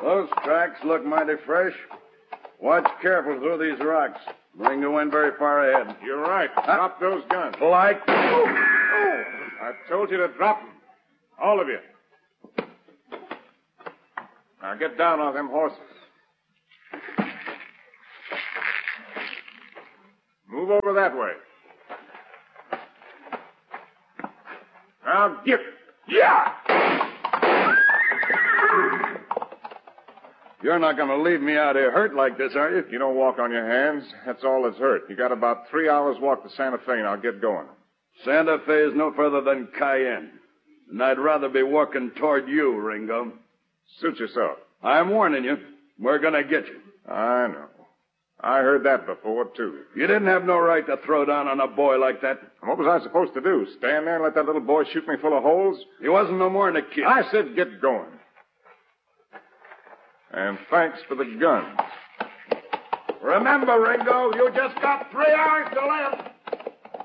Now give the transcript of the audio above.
Those tracks look mighty fresh. Watch careful through these rocks. Ringo went very far ahead. You're right. Drop those guns. Like? I told you to drop them. All of you. Now get down on them horses. Move over that way. Now get. Yeah! You're not going to leave me out here hurt like this, are you? You don't walk on your hands. That's all that's hurt. You got about 3 hours walk to Santa Fe, and I'll get going. Santa Fe is no further than Cayenne. And I'd rather be walking toward you, Ringo. Suit yourself. I'm warning you. We're going to get you. I know. I heard that before, too. You didn't have no right to throw down on a boy like that. What was I supposed to do? Stand there and let that little boy shoot me full of holes? He wasn't no more than a kid. I said get going. And thanks for the guns. Remember, Ringo, you just got 3 hours to live.